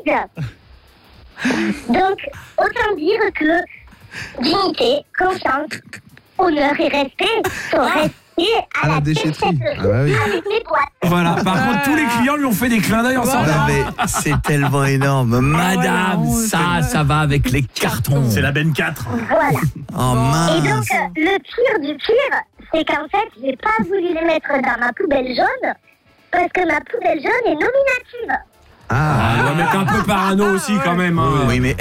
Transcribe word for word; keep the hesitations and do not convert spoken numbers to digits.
vide. Donc, autant dire que dignité, confiance, honneur et respect sont restés à, À la, la déchetterie. déchetterie Ah bah oui. avec mes boîtes. Voilà, par contre, tous les clients lui ont fait des clins d'œil en s'en Non, allant. mais c'est tellement énorme. Madame, ouais, ça, ça va avec les cartons. C'est la Ben quatre. Voilà. Oh Et donc, mince. euh, le pire du pire, c'est qu'en fait, j'ai pas voulu les mettre dans ma poubelle jaune parce que ma poubelle jaune est nominative. Ah, Ah, mais t'es un peu parano aussi quand même. Hein. Oui, mais